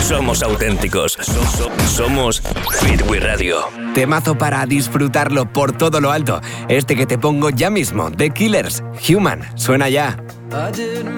somos auténticos. Somos Beat We Radio. Temazo para disfrutarlo por todo lo alto. Este que te pongo ya mismo, The Killers, Human, suena ya. I didn't